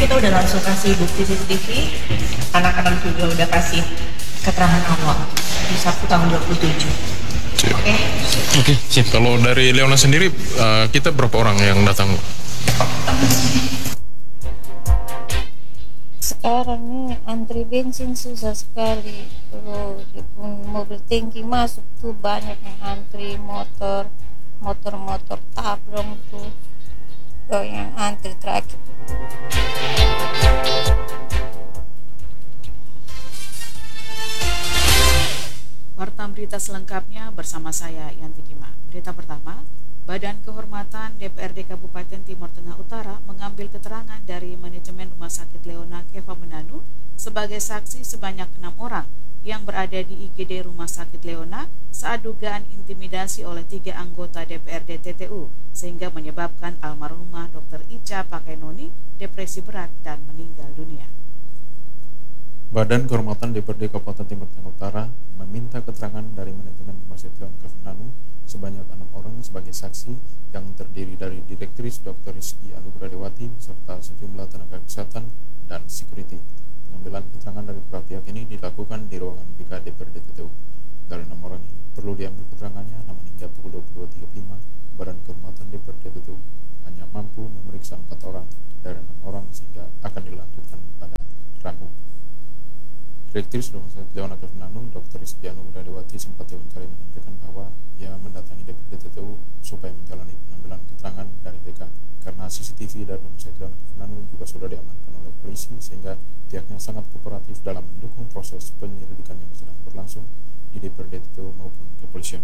kita udah langsung kasih bukti CCTV, anak-anak juga udah kasih keterangan awal di Sabtu tanggal 27. Oke, siap. Kalau dari Leona sendiri, kita berapa orang yang datang? Sekarang ini antri bensin susah sekali. Kalau mobil tangki masuk tuh banyak yang antri, motor tabrong tuh yang antri terakhir. Warta berita selengkapnya bersama saya Yanti Kima. Berita pertama, Badan Kehormatan DPRD Kabupaten Timur Tengah Utara mengambil keterangan dari manajemen Rumah Sakit Leona Keva Menanu sebagai saksi sebanyak 6 orang yang berada di IGD Rumah Sakit Leona saat dugaan intimidasi oleh 3 anggota DPRD TTU sehingga menyebabkan almarhumah Dr. Ica Pakenoni depresi berat dan meninggal dunia. Badan Kehormatan DPRD Kabupaten Timur Tengah Utara meminta keterangan dari manajemen Rumah Sakit Leona Keva Menanu sebanyak 6 orang sebagai saksi yang terdiri dari Direktris Dr. Rizky Anugradewati beserta sejumlah tenaga kesehatan dan security. Pengambilan keterangan dari para pihak ini dilakukan di ruangan BK DPRD TTU. Dari 6 orang ini perlu diambil keterangannya, namun hingga pukul 22.35 Badan Kehormatan DPRD TTU hanya mampu memeriksa 4 orang dari 6 orang sehingga akan dilanjutkan pada Rabu. Direktur Rumah Sakit Leona Keva Menanu, Dr. Rizky Anugradewati sempat diwawancara menyampaikan bahwa ia mendatangi DPRD TTU supaya menjalani pengambilan keterangan dari BK karena CCTV dari Rumah Sakit Leona Keva Menanu juga sudah diamankan oleh polisi sehingga pihaknya sangat kooperatif dalam mendukung proses penyelidikan yang sedang berlangsung di DPRD TTU maupun kepolisian.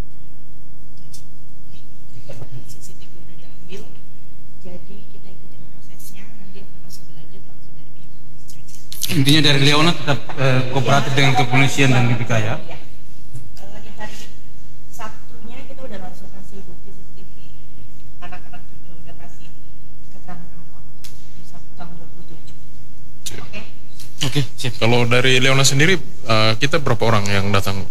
CCTV udah diambil, jadi kita ikutin prosesnya, nanti akan masuk lanjut langsung dari pihak kepolisian. Intinya dari Leona tetap kooperatif dengan kepolisian dan BK ya? Di hari Sabtunya kita udah langsung kasih bukti CCTV, anak-anak juga udah kasih keterangan awal di Sabtu tanggal 27. Oke, siap. Kalau dari Leona sendiri, kita berapa orang yang datang?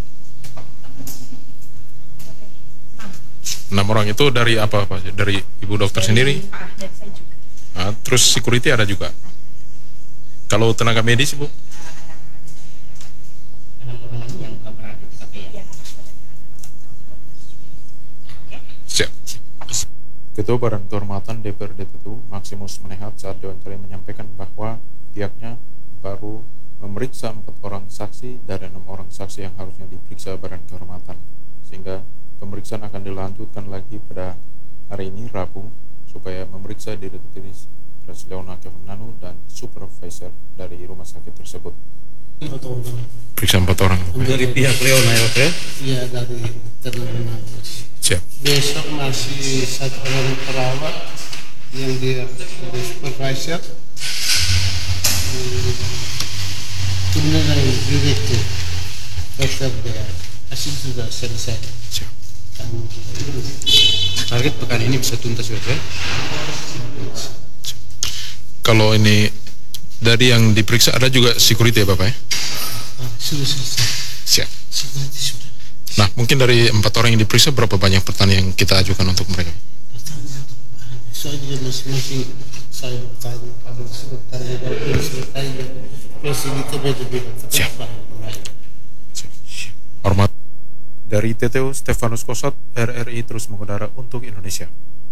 6 orang itu dari apa? Dari Ibu Dokter sendiri? Dari saya juga. Terus security ada juga? Kalau tenaga medis, Bu? Siap. Ketua Badan Kehormatan DPRD TTU Maximus Menehat saat diwawancara menyampaikan bahwa pihaknya baru memeriksa 4 orang saksi dari 6 orang saksi yang harusnya diperiksa Badan Kehormatan, sehingga pemeriksaan akan dilanjutkan lagi pada hari ini Rabu supaya memeriksa Direktris Leona Keva Menanu dan supervisor dari rumah sakit tersebut. Periksa 4 orang. Dari pihak Leona ya, Oke? Iya, dari terlebih. Siap. Besok masih 1 orang perawat yang dia supervisor, kemudian dari direktur dokter dia hasil sudah selesai. Siap. Target pekan ini bisa tuntas ya? Kalau ini dari yang diperiksa ada juga security ya Bapak ya? Sudah selesai. Siap. Security sudah. Nah, mungkin dari 4 orang yang diperiksa berapa banyak pertanyaan yang kita ajukan untuk mereka? Soalnya masing-masing saya bertanya pada sekretariat dan sekretariat itu beda-beda. Siap. Hormat. Dari TTU Stefanus Kosot, RRI terus mengudara untuk Indonesia.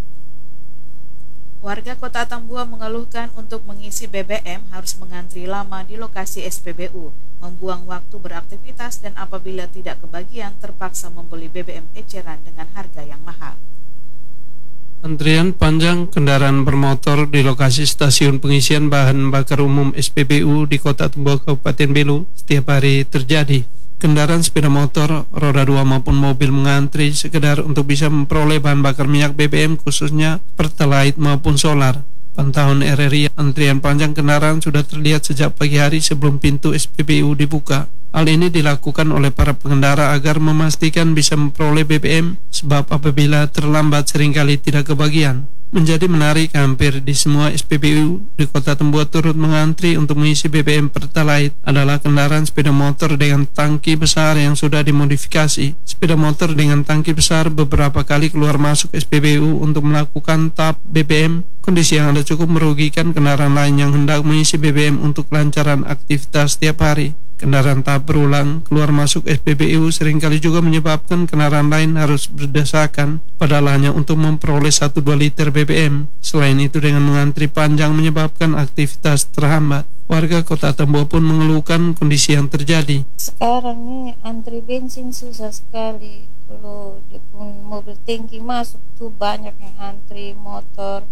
Warga Kota Tambua mengeluhkan untuk mengisi BBM harus mengantri lama di lokasi SPBU, membuang waktu beraktivitas dan apabila tidak kebagian terpaksa membeli BBM eceran dengan harga yang mahal. Antrian panjang kendaraan bermotor di lokasi stasiun pengisian bahan bakar umum SPBU di Kota Tambua Kabupaten Belu setiap hari terjadi. Kendaraan sepeda motor, roda 2 maupun mobil mengantri sekedar untuk bisa memperoleh bahan bakar minyak BBM khususnya Pertalite maupun solar. Pantauan RRI, antrian panjang kendaraan sudah terlihat sejak pagi hari sebelum pintu SPBU dibuka. Hal ini dilakukan oleh para pengendara agar memastikan bisa memperoleh BBM, sebab apabila terlambat seringkali tidak kebagian. Menjadi menarik, hampir di semua SPBU di Kota Tembuat turut mengantri untuk mengisi BBM Pertalite adalah kendaraan sepeda motor dengan tangki besar yang sudah dimodifikasi. Sepeda motor dengan tangki besar beberapa kali keluar masuk SPBU untuk melakukan tap BBM, kondisi yang ada cukup merugikan kendaraan lain yang hendak mengisi BBM untuk kelancaran aktivitas setiap hari. Kendaraan tahap berulang keluar masuk SPBU seringkali juga menyebabkan kendaraan lain harus berdesakan, padahal hanya untuk memperoleh 1-2 liter BBM. Selain itu, dengan mengantri panjang menyebabkan aktivitas terhambat. Warga Kota Tembo pun mengeluhkan kondisi yang terjadi. Sekarang nih antri bensin susah sekali. Kalau dia pun mobil tangki masuk tuh banyak yang antri, motor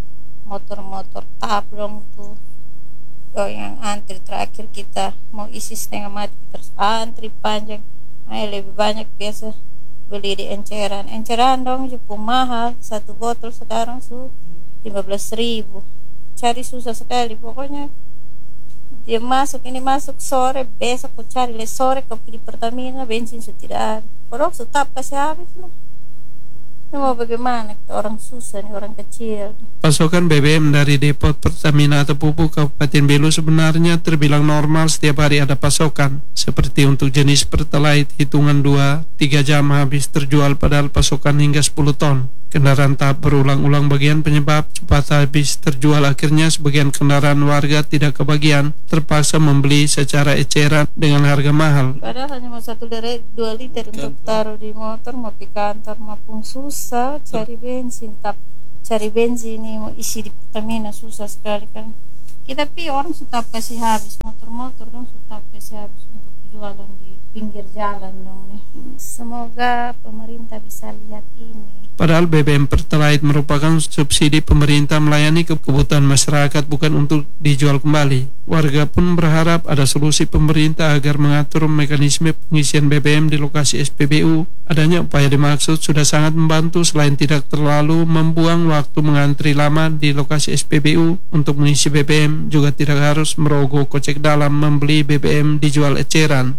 tabrong tuh. Yang antri terakhir kita mau isi setengah mati terus antri panjang. Lebih banyak biasa beli di enceran dong cukup mahal, 1 botol sekarang 15.000. Cari susah sekali pokoknya. Dia masuk sore, besok aku cari sore ke di Pertamina bensin sudah tidak ada. Orang tetap kasih habis lah. Mau bagaimana, kita orang susah nih, orang kecil. Pasokan BBM dari depot Pertamina atau Pupuk Kabupaten Belu sebenarnya terbilang normal, setiap hari ada pasokan. Seperti untuk jenis Pertalite, hitungan 2-3 jam habis terjual, padahal pasokan hingga 10 ton. Kendaraan tahap berulang-ulang bagian penyebab cepat habis terjual. Akhirnya sebagian kendaraan warga tidak kebagian, terpaksa membeli secara eceran dengan harga mahal. Padahal hanya mau 1-2 liter untuk taruh di motor, mau pergi kantor maupun susah cari bensin. Cari bensin ini mau isi di Pertamina susah sekali kan. Kita orang sudah kasih habis, motor dong sudah kasih habis untuk jualan di pinggir jalan dong nih. Semoga pemerintah bisa lihat ini. Padahal BBM Pertalite merupakan subsidi pemerintah melayani kebutuhan masyarakat, bukan untuk dijual kembali. Warga pun berharap ada solusi pemerintah agar mengatur mekanisme pengisian BBM di lokasi SPBU. Adanya upaya dimaksud sudah sangat membantu, selain tidak terlalu membuang waktu mengantri lama di lokasi SPBU untuk mengisi BBM, juga tidak harus merogoh kocek dalam membeli BBM dijual eceran.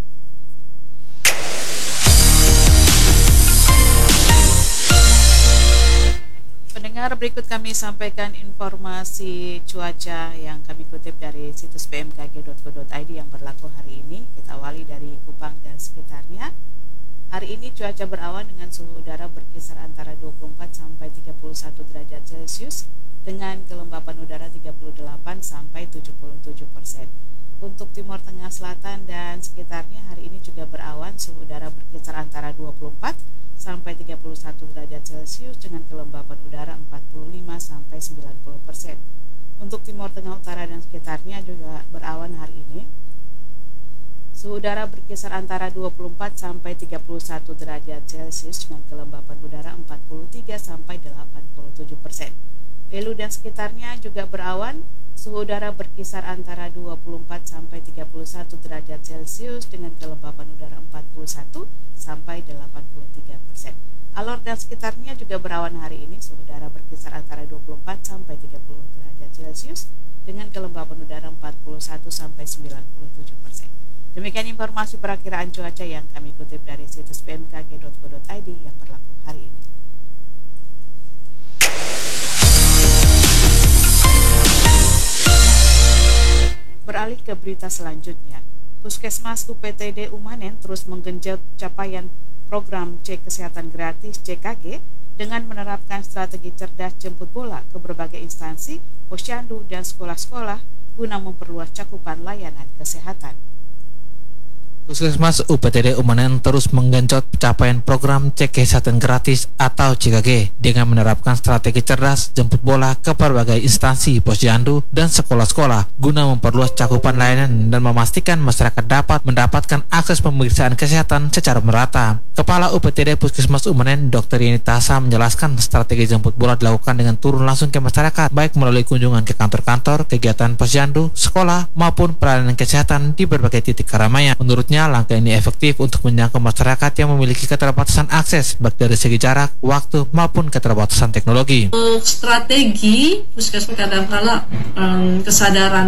Berikut kami sampaikan informasi cuaca yang kami kutip dari situs bmkg.go.id yang berlaku hari ini. Kita awali dari Kupang dan sekitarnya. Hari ini cuaca berawan dengan suhu udara berkisar antara 24 sampai 31 derajat Celcius dengan kelembapan udara 38 sampai 77%. Untuk Timur Tengah, Selatan dan sekitarnya hari ini juga berawan, suhu udara berkisar antara 24 sampai 31 derajat Celcius dengan kelembapan udara 45 sampai 90%. Untuk Timur Tengah, Utara dan sekitarnya juga berawan hari ini. Suhu udara berkisar antara 24 sampai 31 derajat Celcius dengan kelembapan udara 43 sampai 87%. Belu dan sekitarnya juga berawan, suhu udara berkisar antara 24 sampai 31 derajat Celcius dengan kelembapan udara 41 sampai 83%. Alor dan sekitarnya juga berawan hari ini, suhu udara berkisar antara 24 sampai 30 derajat Celcius dengan kelembapan udara 41 sampai 97%. Demikian informasi perakiraan cuaca yang kami kutip dari situs bmkg.go.id yang berlaku hari ini. Beralih ke berita selanjutnya, Puskesmas UPTD Umanen terus menggenjot capaian program Cek Kesehatan Gratis CKG dengan menerapkan strategi cerdas jemput bola ke berbagai instansi, posyandu, dan sekolah-sekolah guna memperluas cakupan layanan kesehatan. Puskesmas UPTD Umanen terus menggenjot capaian program Cek Kesehatan Gratis atau CKG dengan menerapkan strategi cerdas jemput bola ke berbagai instansi, posyandu, dan sekolah-sekolah guna memperluas cakupan layanan dan memastikan masyarakat dapat mendapatkan akses pemeriksaan kesehatan secara merata. Kepala UPTD Puskesmas Umanen, Dr. Yeni Tasa, menjelaskan strategi jemput bola dilakukan dengan turun langsung ke masyarakat, baik melalui kunjungan ke kantor-kantor, kegiatan posyandu, sekolah, maupun pelayanan kesehatan di berbagai titik keramaian. Menurutnya, langkah ini efektif untuk menjangkau masyarakat yang memiliki keterbatasan akses baik dari segi jarak, waktu, maupun keterbatasan teknologi. Strategi Puskesmas kadang-kala kesadaran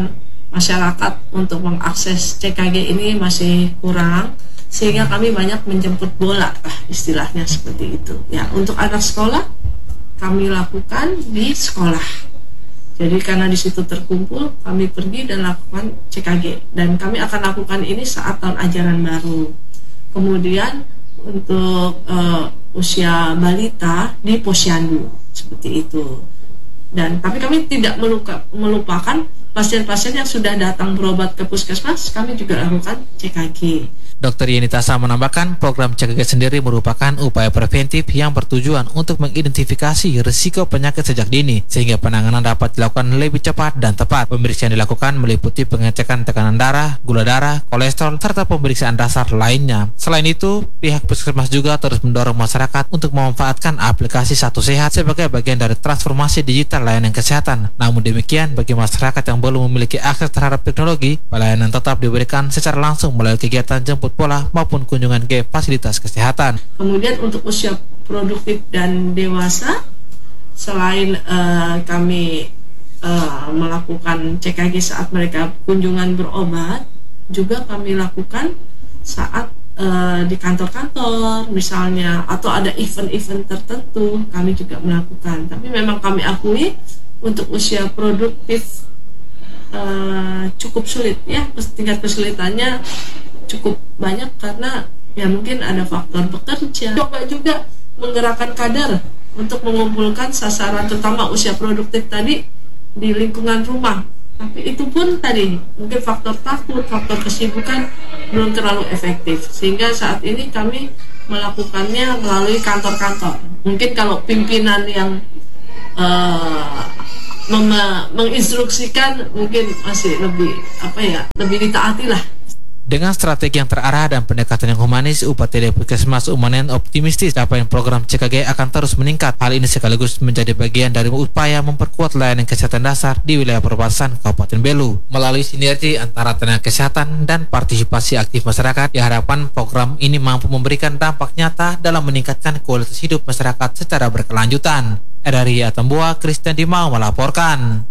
masyarakat untuk mengakses CKG ini masih kurang, sehingga kami banyak menjemput bola lah istilahnya seperti itu. Ya, untuk anak sekolah kami lakukan di sekolah. Jadi karena di situ terkumpul, kami pergi dan lakukan CKG, dan kami akan lakukan ini saat tahun ajaran baru. Kemudian untuk usia balita di posyandu seperti itu. Dan tapi kami tidak melupakan pasien-pasien yang sudah datang berobat ke puskesmas, kami juga lakukan CKG. Dr. Yeni Tasa menambahkan program CKG sendiri merupakan upaya preventif yang bertujuan untuk mengidentifikasi risiko penyakit sejak dini sehingga penanganan dapat dilakukan lebih cepat dan tepat. Pemeriksaan dilakukan meliputi pengecekan tekanan darah, gula darah, kolesterol, serta pemeriksaan dasar lainnya. Selain itu, pihak puskesmas juga terus mendorong masyarakat untuk memanfaatkan aplikasi Satu Sehat sebagai bagian dari transformasi digital layanan kesehatan. Namun demikian, bagi masyarakat yang belum memiliki akses terhadap teknologi, pelayanan tetap diberikan secara langsung melalui kegiatan jemput bola maupun kunjungan ke fasilitas kesehatan. Kemudian untuk usia produktif dan dewasa, selain kami melakukan CKG saat mereka kunjungan berobat, juga kami lakukan saat di kantor-kantor misalnya, atau ada event-event tertentu kami juga melakukan. Tapi memang kami akui untuk usia produktif cukup sulit ya, tingkat kesulitannya cukup banyak karena ya mungkin ada faktor bekerja. Coba juga menggerakkan kader untuk mengumpulkan sasaran terutama usia produktif tadi di lingkungan rumah. Tapi itu pun tadi mungkin faktor takut, faktor kesibukan belum terlalu efektif. Sehingga saat ini kami melakukannya melalui kantor-kantor. Mungkin kalau pimpinan yang menginstruksikan mungkin masih lebih lebih ditaati lah. Dengan strategi yang terarah dan pendekatan yang humanis, UPTD Puskesmas Umanen optimistis capaian program CKG akan terus meningkat. Hal ini sekaligus menjadi bagian dari upaya memperkuat layanan kesehatan dasar di wilayah perbatasan Kabupaten Belu. Melalui sinergi antara tenaga kesehatan dan partisipasi aktif masyarakat, diharapkan program ini mampu memberikan dampak nyata dalam meningkatkan kualitas hidup masyarakat secara berkelanjutan. RRI Atambua, Christian Dimau melaporkan.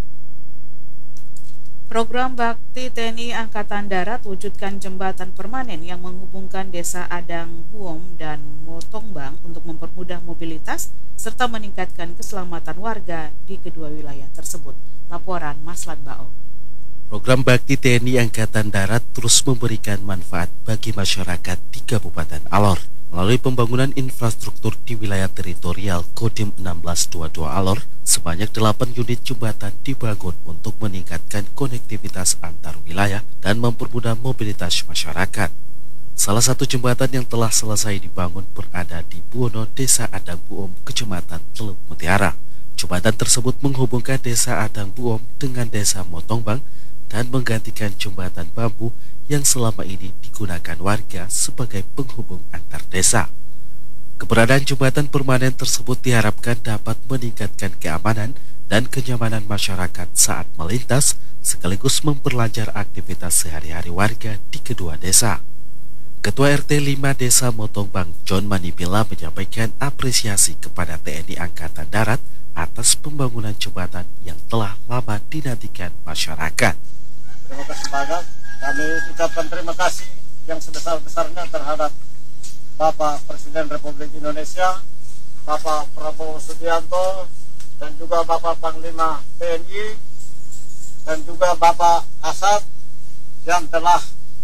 Program Bakti TNI Angkatan Darat wujudkan jembatan permanen yang menghubungkan Desa Adang Buom dan Motongbang untuk mempermudah mobilitas serta meningkatkan keselamatan warga di kedua wilayah tersebut. Laporan Maslan Bao. Program Bakti TNI Angkatan Darat terus memberikan manfaat bagi masyarakat di Kabupaten Alor. Melalui pembangunan infrastruktur di wilayah teritorial Kodim 1622 Alor, sebanyak 8 unit jembatan dibangun untuk meningkatkan konektivitas antar wilayah dan mempermudah mobilitas masyarakat. Salah satu jembatan yang telah selesai dibangun berada di Buono, Desa Adang Buom, Kecamatan Teluk Mutiara. Jembatan tersebut menghubungkan Desa Adang Buom dengan Desa Motongbang dan menggantikan jembatan bambu yang selama ini digunakan warga sebagai penghubung antar desa. Keberadaan jembatan permanen tersebut diharapkan dapat meningkatkan keamanan dan kenyamanan masyarakat saat melintas, sekaligus memperlancar aktivitas sehari-hari warga di kedua desa. Ketua RT 5 Desa Motongbang, John Manipila, menyampaikan apresiasi kepada TNI Angkatan Darat atas pembangunan jembatan yang telah lama dinantikan masyarakat. Terima kasih banyak. Kami ucapkan terima kasih yang sebesar-besarnya terhadap Bapak Presiden Republik Indonesia, Bapak Prabowo Subianto, dan juga Bapak Panglima TNI, dan juga Bapak Kasat yang telah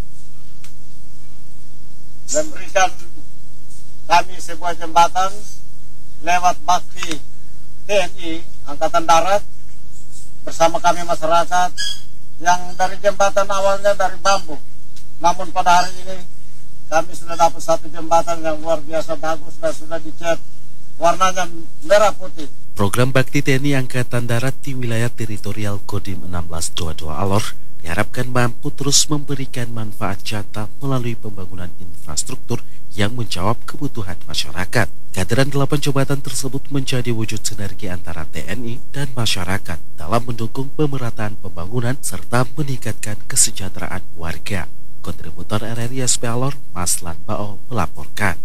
memberikan kami sebuah jembatan lewat bakti TNI Angkatan Darat bersama kami masyarakat, yang dari jembatan awalnya dari bambu, namun pada hari ini kami sudah dapat satu jembatan yang luar biasa bagus dan sudah dicat warnanya merah putih. Program Bakti TNI Angkatan Darat di wilayah teritorial Kodim 1622 Alor diharapkan mampu terus memberikan manfaat nyata melalui pembangunan infrastruktur yang menjawab kebutuhan masyarakat. Kehadiran 8 jembatan tersebut menjadi wujud sinergi antara TNI dan masyarakat dalam mendukung pemerataan pembangunan serta meningkatkan kesejahteraan warga. Kontributor RRI SP Alor, Maslan Bao, melaporkan.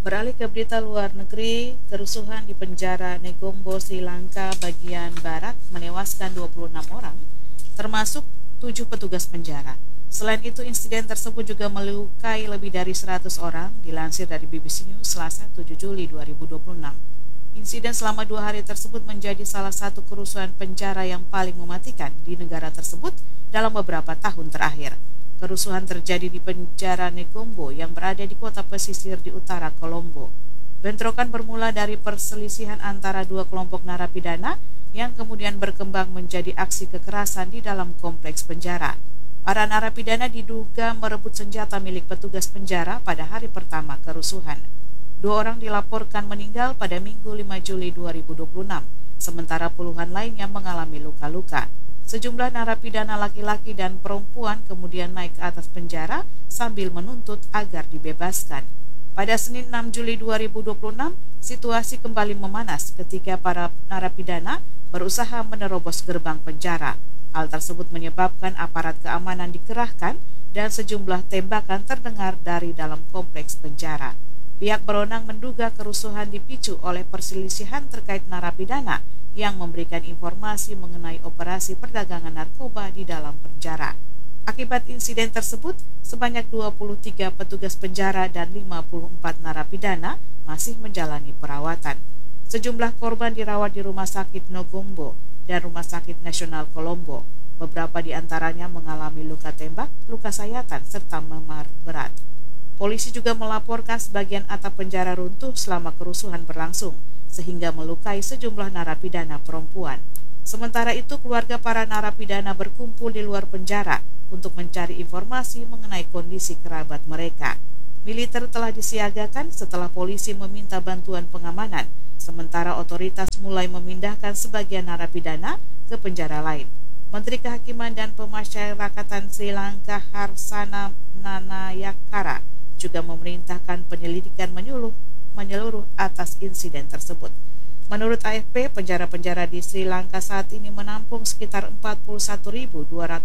Beralih ke berita luar negeri, kerusuhan di penjara Negombo, Sri Lanka bagian barat menewaskan 26 orang, termasuk 7 petugas penjara. Selain itu, insiden tersebut juga melukai lebih dari 100 orang, dilansir dari BBC News Selasa 7 Juli 2026. Insiden selama 2 hari tersebut menjadi salah satu kerusuhan penjara yang paling mematikan di negara tersebut dalam beberapa tahun terakhir. Kerusuhan terjadi di penjara Negombo yang berada di kota pesisir di utara Colombo. Bentrokan bermula dari perselisihan antara 2 kelompok narapidana yang kemudian berkembang menjadi aksi kekerasan di dalam kompleks penjara. Para narapidana diduga merebut senjata milik petugas penjara pada hari pertama kerusuhan. 2 orang dilaporkan meninggal pada Minggu 5 Juli 2026, sementara puluhan lainnya mengalami luka-luka. Sejumlah narapidana laki-laki dan perempuan kemudian naik ke atas penjara sambil menuntut agar dibebaskan. Pada Senin 6 Juli 2026, situasi kembali memanas ketika para narapidana berusaha menerobos gerbang penjara. Hal tersebut menyebabkan aparat keamanan dikerahkan dan sejumlah tembakan terdengar dari dalam kompleks penjara. Pihak berwenang menduga kerusuhan dipicu oleh perselisihan terkait narapidana yang memberikan informasi mengenai operasi perdagangan narkoba di dalam penjara. Akibat insiden tersebut, sebanyak 23 petugas penjara dan 54 narapidana masih menjalani perawatan. Sejumlah korban dirawat di Rumah Sakit Negombo dan Rumah Sakit Nasional Colombo. Beberapa di antaranya mengalami luka tembak, luka sayatan, serta memar berat. Polisi juga melaporkan sebagian atap penjara runtuh selama kerusuhan berlangsung, sehingga melukai sejumlah narapidana perempuan. Sementara itu, keluarga para narapidana berkumpul di luar penjara untuk mencari informasi mengenai kondisi kerabat mereka. Militer telah disiagakan setelah polisi meminta bantuan pengamanan, sementara otoritas mulai memindahkan sebagian narapidana ke penjara lain. Menteri Kehakiman dan Pemasyarakatan Sri Lanka Harsana Nanayakara juga memerintahkan penyelidikan menyeluruh atas insiden tersebut. Menurut AFP, penjara-penjara di Sri Lanka saat ini menampung sekitar 41.250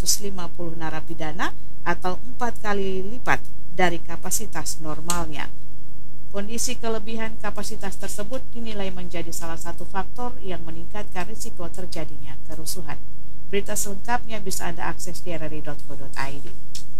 narapidana atau 4 kali lipat dari kapasitas normalnya. Kondisi kelebihan kapasitas tersebut dinilai menjadi salah satu faktor yang meningkatkan risiko terjadinya kerusuhan. Berita selengkapnya bisa Anda akses di rri.co.id.